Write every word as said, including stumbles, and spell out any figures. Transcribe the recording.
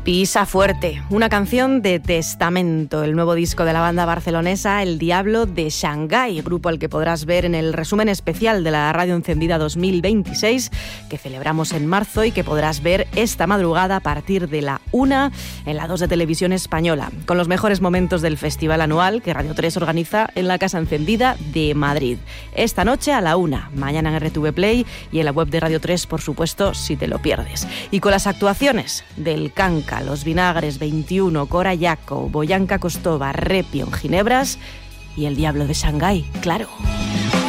Pisa fuerte, una canción de Testamento, el nuevo disco de la banda barcelonesa El Diablo de Shanghái, grupo al que podrás ver en el resumen especial de la Radio Encendida dos mil veintiséis, que celebramos en marzo y que podrás ver esta madrugada a partir de la una en la dos de Televisión Española, con los mejores momentos del festival anual que Radio tres organiza en la Casa Encendida de Madrid. Esta noche a la una, mañana en R T V Play y en la web de Radio tres, por supuesto, si te lo pierdes. Y con las actuaciones del Canca, Los Vinagres, veintiuno, Cora Yaco, Boyanka Kostova, Repion, Ginebras y El Diablo de Shanghái, claro.